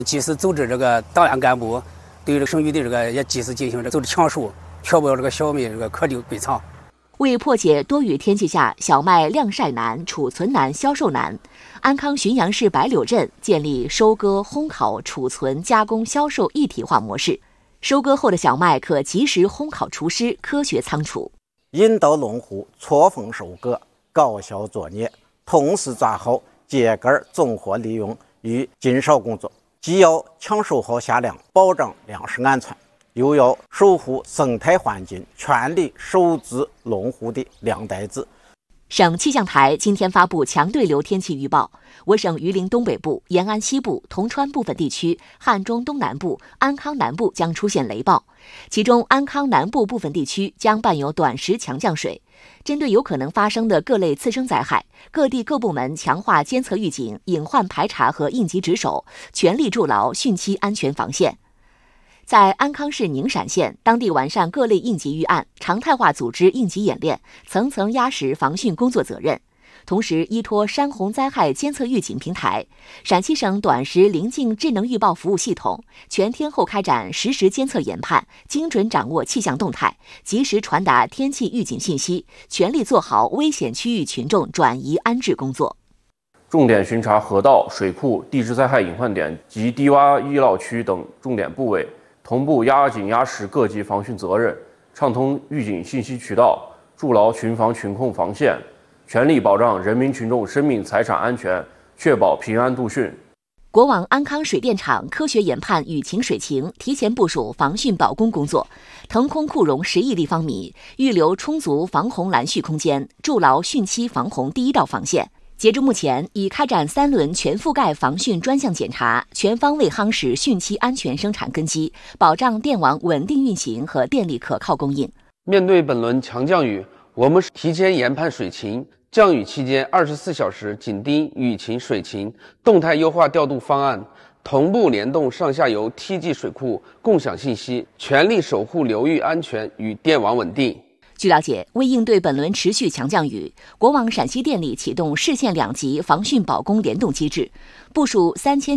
及时组织这个档案干部对这个剩余的这个也及时进行组织抢收，确保这个小麦这个颗粒归仓。 为破解多雨天气下小麦晾晒难、储存难、销售难，安康浔阳市白柳镇建立收割、烘烤、储存、加工、销售一体化模式。收割后的小麦可及时烘烤除湿，科学仓储。 引导农户错峰收割，高效作业，同时抓好秸秆种货利用与减少工作，既要抢收好下粮，保障粮食安全，又要守护生态环境，全力守制农户的粮袋子。 省气象台今天发布强对流天气预报，我省榆林东北部、延安西部、铜川部分地区、汉中东南部、安康南部将出现雷暴，其中安康南部部分地区将伴有短时强降水。针对有可能发生的各类次生灾害，各地各部门强化监测预警、隐患排查和应急值守，全力筑牢汛期安全防线。在安康市宁陕县，当地完善各类应急预案，常态化组织应急演练，层层压实防汛工作责任。同时，依托山洪灾害监测预警平台、陕西省短时临近智能预报服务系统，全天候开展实时监测研判，精准掌握气象动态，及时传达天气预警信息，全力做好危险区域群众转移安置工作。 重点巡查河道、水库、地质灾害隐患点及低洼医涝区等重点部位，同步压紧压实各级防汛责任，畅通预警信息渠道，筑牢群防群控防线，全力保障人民群众生命财产安全，确保平安度汛。 国网安康水电厂科学研判雨情水情，提前部署防汛保供工作，腾空库容10亿立方米，预留充足防洪拦蓄空间，筑牢汛期防洪第一道防线。截至目前，已开展3轮全覆盖防汛专项检查，全方位夯实汛期安全生产根基，保障电网稳定运行和电力可靠供应。 面对本轮强降雨，我们提前研判水情，降雨期间24小时紧盯雨情水情，动态优化调度方案，同步联动上下游梯级水库共享信息，全力守护流域安全与电网稳定。 据了解，为应对本轮持续强降雨，国网陕西电力启动市县2级防汛保供联动机制，部署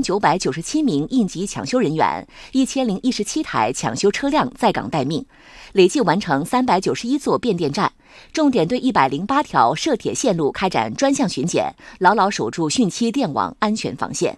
3997名应急抢修人员，1017台抢修车辆在岗待命，累计完成391座变电站，重点对108条涉铁线路开展专项巡检，牢牢守住汛期电网安全防线。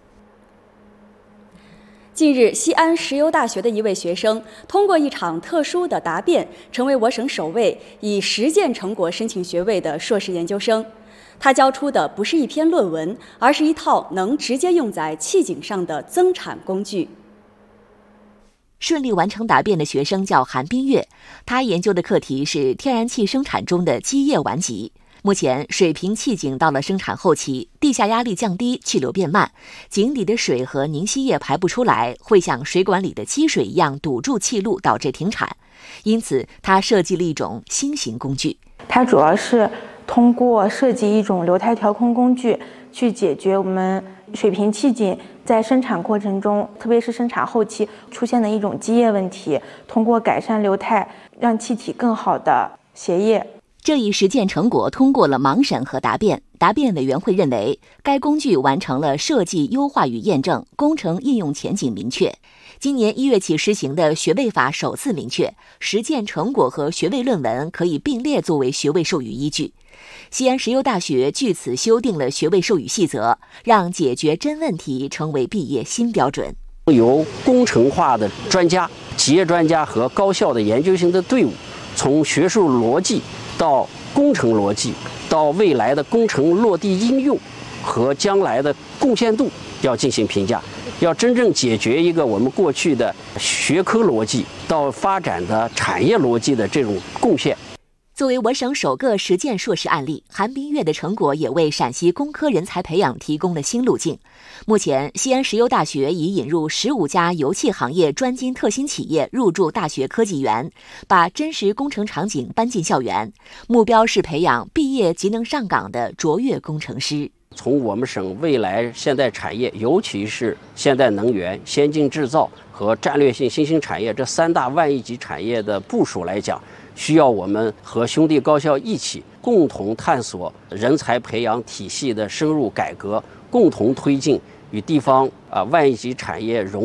近日，西安石油大学的一位学生通过一场特殊的答辩，成为我省首位以实践成果申请学位的硕士研究生。他交出的不是一篇论文，而是一套能直接用在气井上的增产工具。 顺利完成答辩的学生叫韩冰月，他研究的课题是天然气生产中的积液顽疾。目前，水平气井到了生产后期，地下压力降低，气流变慢，井底的水和凝稀液排不出来，会像水管里的积水一样堵住气路，导致停产。因此，他设计了一种新型工具。 它主要是通过设计一种流态调控工具，去解决我们水平气井在生产过程中，特别是生产后期出现的一种积液问题，通过改善流态，让气体更好的携液。 这一实践成果通过了盲审和答辩。答辩委员会认为，该工具完成了设计、优化与验证，工程应用前景明确。今年1月起施行的学位法首次明确，实践成果和学位论文可以并列作为学位授予依据。西安石油大学据此修订了学位授予细则，让解决真问题成为毕业新标准。 由工程化的专家、企业专家和高校的研究型的队伍，从学术逻辑到工程逻辑，到未来的工程落地应用和将来的贡献度要进行评价，要真正解决一个我们过去的学科逻辑到发展的产业逻辑的这种贡献。 作为我省首个实践硕士案例，韩冰月的成果也为陕西工科人才培养提供了新路径。目前，西安石油大学已引入15家油气行业专精特新企业入驻大学科技园，把真实工程场景搬进校园，目标是培养毕业即能上岗的卓越工程师。 从我们省未来现代产业，尤其是现代能源、先进制造和战略性新兴产业这3大万亿级产业的部署来讲，需要我们和兄弟高校一起共同探索人才培养体系的深入改革，共同推进与地方万亿级产业融